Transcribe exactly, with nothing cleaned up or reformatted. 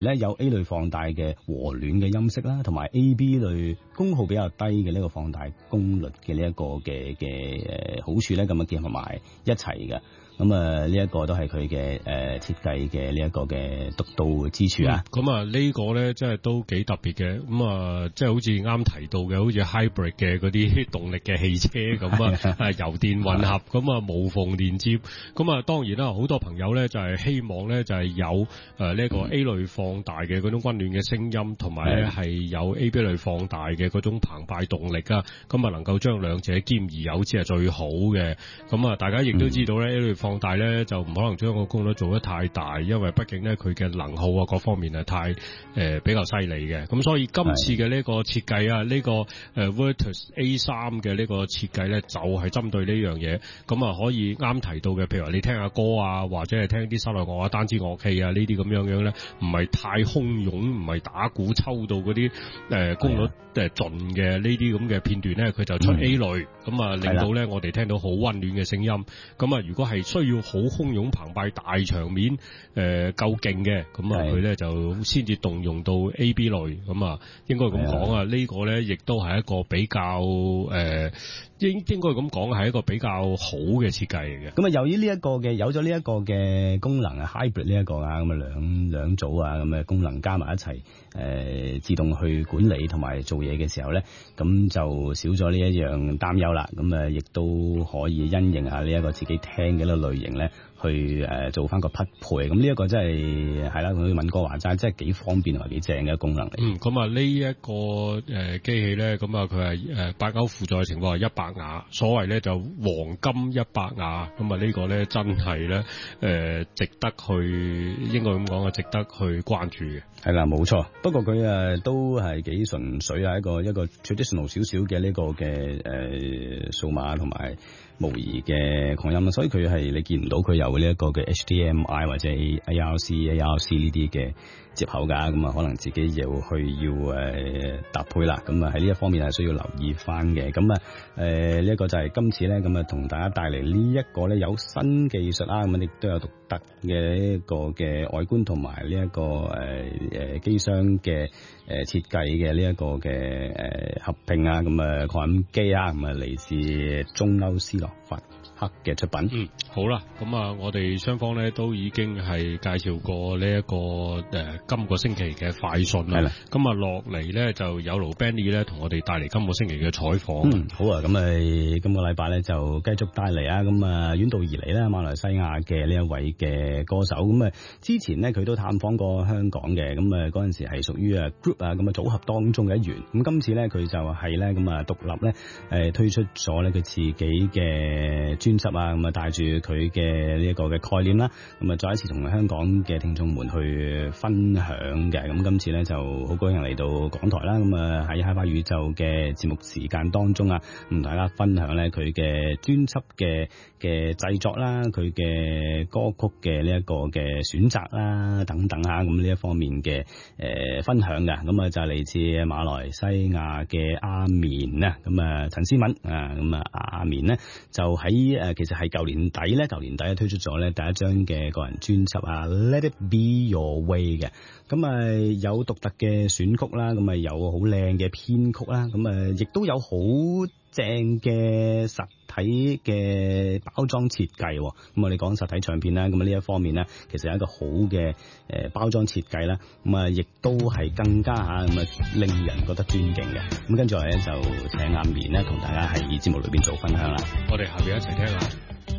咧有 A 類放大嘅和暖嘅音色啦，同埋 A B 類功耗比較低嘅呢個放大功率嘅呢一個嘅嘅誒好處咧，咁啊結合埋一齊嘅。咁啊，呢一個都係佢嘅誒設計嘅呢一個嘅獨到之處啊。 咁、嗯、啊，呢個咧即係都幾特別嘅。咁啊，即係好似啱提到嘅，好似 hybrid 嘅嗰啲動力嘅汽車咁啊，係油電混合，咁啊無縫連接。咁啊，當然啦，好多朋友咧就係希望咧就係有誒呢個 A 類放大嘅嗰種溫暖嘅聲音，同埋咧係有 A B 類放大嘅嗰種澎湃動力啊。咁啊，能夠將兩者兼而有之係最好嘅。咁啊，大家亦都知道咧、嗯、A 類放大咧就唔可能將個功率做得太大，因為畢竟咧佢嘅能耗啊各方面係太誒、呃、比較犀利嘅。咁所以今次嘅呢個設計啊，呢、這個誒、呃、Virtus A 三嘅呢個設計咧就係、是、針對呢樣嘢。咁啊可以啱提到嘅，譬如話你聽下歌啊，或者係聽啲室內樂啊、單支樂器啊呢啲咁樣樣咧，唔係太洶湧，唔係打鼓抽到嗰啲誒功率誒盡嘅呢啲咁嘅片段咧，佢就出 A 類，咁、嗯、啊令到咧我哋聽到好溫暖嘅聲音。咁啊如果係需要好洶湧澎湃大場面誒夠勁嘅，咁啊佢咧就先至動用到 A B 類。咁啊應該咁講啊，呢個咧亦都係一個比較誒、呃、應應該咁講係一個比較好嘅設計嚟嘅。 咁啊由於呢一個嘅有咗呢一個嘅功能啊 hybrid 呢一個啊，咁啊兩兩組啊咁嘅功能加埋一齊誒、呃、自動去管理同埋做嘢嘅時候咧，咁就少咗呢一樣擔憂啦。咁啊亦都可以因應下呢一個自己聽嘅呢個類型咧，去誒做翻個匹配。咁呢一個真係係啦，好似敏哥話齋，真係幾方便同埋幾正嘅功能嚟。 嗯，咁啊呢一個誒機器咧，咁啊佢係誒八歐負載嘅情況係一百瓦，所謂咧就黃金一百瓦。咁啊呢個咧真係咧誒值得去，應該咁講啊，值得去關注嘅。 係啦，冇錯。不過佢誒都係幾純粹啊，一個一個 traditional 少少嘅呢個嘅誒數碼同埋模擬嘅擴音，所以佢係你見唔到佢有呢一個嘅 H D M I 或者 A R C A R C 呢啲嘅接口㗎，咁啊可能自己要去要誒搭配啦。咁啊喺呢一方面係需要留意翻嘅。咁啊誒呢一個就係今次咧，咁啊同大家帶嚟呢一個咧有新技術啦，咁亦都有獨特嘅一個嘅外觀同埋呢一個誒誒機箱嘅誒設計嘅呢一個嘅誒合併啊，咁啊擴音機啊，咁啊嚟自中歐斯洛伐克嘅出品。 嗯，好啦，咁啊我哋雙方咧都已經係介紹過呢、這、一個誒、呃、今個星期嘅快訊啦。係啦，咁啊落嚟咧就有盧 Benny 咧同我哋帶嚟今個星期嘅採訪。 嗯，好啊，咁啊今個禮拜咧就繼續帶嚟啊，咁啊遠道而嚟咧馬來西亞嘅呢一位嘅歌手。咁啊之前咧佢都探訪過香港嘅，咁啊嗰陣時係屬於啊 group 啊咁啊組合當中嘅一員。咁今次咧佢就係咧咁啊獨立咧誒推出咗咧佢自己嘅專輯啊，咁啊帶住佢嘅呢一個嘅概念啦，咁啊再一次同香港嘅聽眾們去分享嘅。咁今次咧就好高興嚟到港台啦，咁啊喺 HiFi 宇宙嘅節目時間當中啊，同大家分享咧佢嘅專輯嘅嘅製作啦，佢嘅歌曲嘅呢一個嘅選擇啦等等啊，咁呢一方面嘅誒、呃、分享嘅。咁啊就係嚟自馬來西亞嘅阿綿啊，咁啊陳思敏啊，咁啊阿綿咧就喺誒其實係舊年底咧，舊年底推出咗咧第一張嘅個人專輯啊 Let It Be Your Way 嘅。咁啊有獨特嘅選曲啦，咁啊有好靚嘅編曲啦，咁啊亦都有好正嘅實體嘅包裝設計。咁我哋講實體唱片啦，咁啊呢一方面咧，其實有一個好嘅誒包裝設計啦，咁啊亦都係更加吓咁啊令人覺得尊敬嘅。咁跟住嚟咧就請阿綿咧同大家喺節目裏邊做分享啦。 我哋下邊一齊聽下。